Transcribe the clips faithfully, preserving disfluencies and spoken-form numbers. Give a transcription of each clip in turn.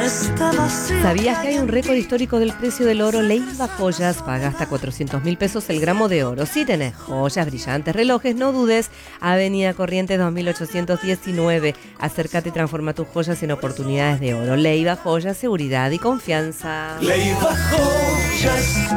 está vacío. ¿Sabías que hay un récord histórico del precio del oro? Leiva Joyas paga hasta cuatrocientos mil pesos el gramo de oro. Si tenés joyas, brillantes, relojes, no dudes. Avenida Corrientes dos mil ochocientos diecinueve. Acércate y transforma tus joyas en oportunidades de oro. Leiva Joyas, seguridad y confianza. Leiva Joyas.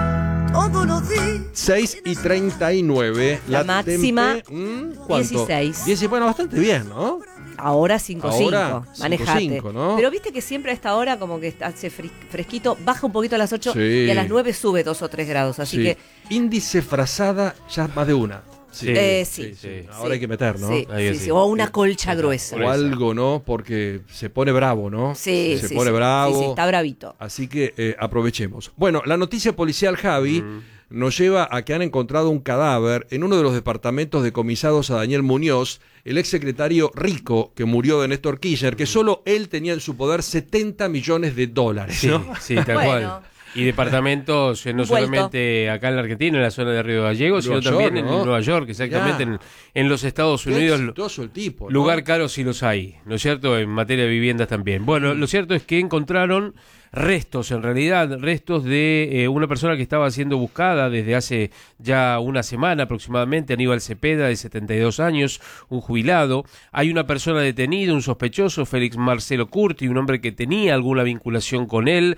Todos los días. seis y treinta y nueve. La máxima, tempe- ¿Mm? ¿Cuánto? dieciséis. diez, bueno, bastante bien, ¿no? Ahora cinco cinco, Ahora manejate. cinco cinco, ¿no? Pero viste que siempre a esta hora como que hace fris- fresquito, baja un poquito a las ocho Sí. y a las nueve sube dos o tres grados, así Sí. que... Índice frazada, ya más de una. Sí, eh, sí, sí, sí. sí. Ahora hay que meter, ¿no? Sí, Ahí sí, sí. sí. O una colcha gruesa. O algo, ¿no? Porque se pone bravo, ¿no? Sí, Se sí, pone sí. bravo. Sí, sí, está bravito. Así que eh, aprovechemos. Bueno, la noticia policial, Javi, mm. nos lleva a que han encontrado un cadáver en uno de los departamentos decomisados a Daniel Muñoz, el exsecretario rico que murió de Néstor Kirchner, que solo él tenía en su poder setenta millones de dólares, Sí, ¿no? sí, tal Bueno. cual. Y departamentos eh, no Vuelto. solamente acá en la Argentina, en la zona de Río Gallegos, Nueva sino también York, en ¿no? Nueva York, exactamente, en, en los Estados Qué Unidos. exitoso el tipo, ¿no? Lugar caro sí los hay, ¿no es cierto? En materia de viviendas también. Bueno, lo cierto es que encontraron restos, en realidad, restos de eh, una persona que estaba siendo buscada desde hace ya una semana aproximadamente, Aníbal Cepeda, de setenta y dos años, un jubilado. Hay una persona detenida, un sospechoso, Félix Marcelo Curti, un hombre que tenía alguna vinculación con él,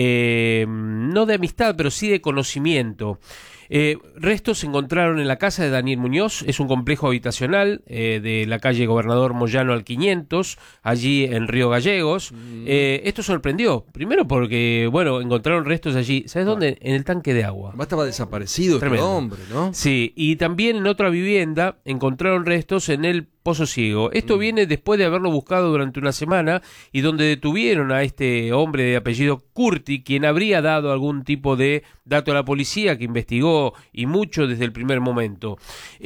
eh, no de amistad, pero sí de conocimiento. Eh, restos se encontraron en la casa de Daniel Muñoz, es un complejo habitacional eh, de la calle Gobernador Moyano al quinientos, allí en Río Gallegos. Mm. Eh, esto sorprendió, primero porque, bueno, encontraron restos allí, ¿sabes dónde? En el tanque de agua. Además estaba desaparecido Tremendo. este hombre, ¿no? Sí, y también en otra vivienda encontraron restos en el Pozo Ciego. Esto mm. viene después de haberlo buscado durante una semana y donde detuvieron a este hombre de apellido Curti, quien habría dado algún tipo de dato a la policía que investigó y mucho desde el primer momento.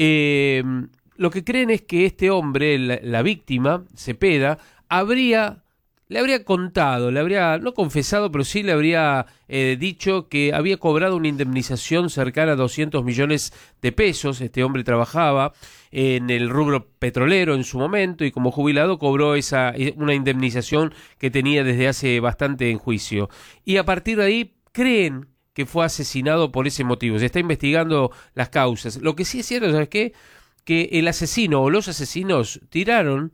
Eh, lo que creen es que este hombre, la, la víctima, Cepeda, habría... le habría contado, le habría, no confesado, pero sí le habría eh, dicho que había cobrado una indemnización cercana a doscientos millones de pesos. Este hombre trabajaba en el rubro petrolero en su momento y como jubilado cobró esa una indemnización que tenía desde hace bastante en juicio. Y a partir de ahí creen que fue asesinado por ese motivo. Se está investigando las causas. Lo que sí es cierto, ¿sabes qué? Que el asesino o los asesinos tiraron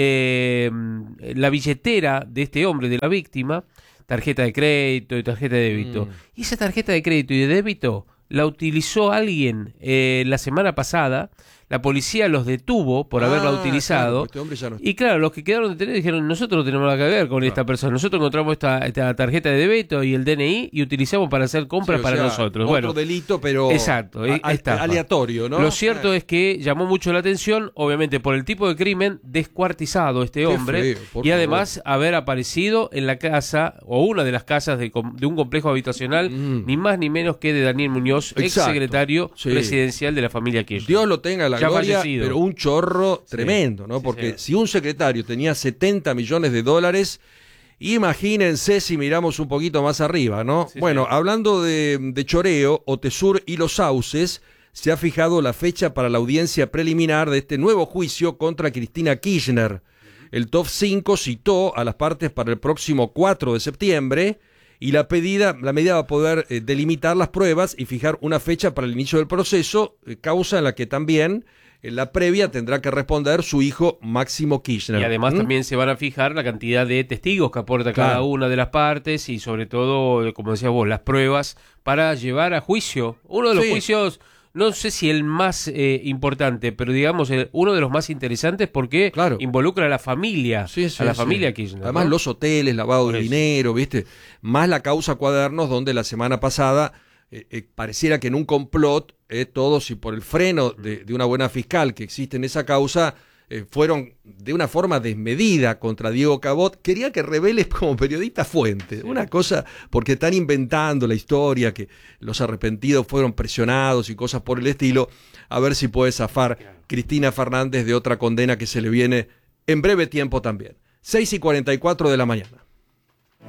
Eh, la billetera de este hombre, de la víctima, tarjeta de crédito y tarjeta de débito. Mm. Y esa tarjeta de crédito y de débito la utilizó alguien eh, la semana pasada. La policía los detuvo por ah, haberla utilizado. Claro, este hombre ya no... Y claro, los que quedaron detenidos dijeron, nosotros no tenemos nada que ver con no. esta persona. Nosotros encontramos esta, esta tarjeta de débito y el D N I y utilizamos para hacer compras sí, para sea, otro nosotros. Bueno, delito, pero exacto, a, aleatorio, ¿no? Lo cierto eh. es que llamó mucho la atención, obviamente por el tipo de crimen, descuartizado este Qué hombre feo, y además favor. haber aparecido en la casa o una de las casas de, de un complejo habitacional, mm. ni más ni menos que de Daniel Muñoz, ex secretario sí. presidencial de la familia Kirchner. Dios lo tenga la ya gloria, fallecido. Pero un chorro tremendo, ¿no? Sí, Porque sí, si un secretario tenía setenta millones de dólares, imagínense si miramos un poquito más arriba, ¿no? Sí, bueno, sí. hablando de, de choreo, Otesur y Los Sauces, se ha fijado la fecha para la audiencia preliminar de este nuevo juicio contra Cristina Kirchner. El Top cinco citó a las partes para el próximo cuatro de septiembre y la pedida, la medida va a poder eh, delimitar las pruebas y fijar una fecha para el inicio del proceso, eh, causa en la que también en la previa tendrá que responder su hijo Máximo Kirchner. Y además ¿Mm? también se van a fijar la cantidad de testigos que aporta claro. cada una de las partes y sobre todo, como decías vos, las pruebas para llevar a juicio. Uno de los sí. juicios, no sé si el más eh, importante, pero digamos el, uno de los más interesantes porque claro. involucra a la familia, sí, sí, a la sí. familia Kirchner. Además ¿no? los hoteles, lavado de dinero, ¿viste? Más la causa Cuadernos, donde la semana pasada eh, eh, pareciera que en un complot Eh, todos y por el freno de, de una buena fiscal que existe en esa causa, eh, fueron de una forma desmedida contra Diego Cabot. Quería que revele como periodista fuente, sí. una cosa, porque están inventando la historia, que los arrepentidos fueron presionados y cosas por el estilo, a ver si puede zafar Cristina Fernández de otra condena que se le viene en breve tiempo también. seis y cuarenta y cuatro de la mañana.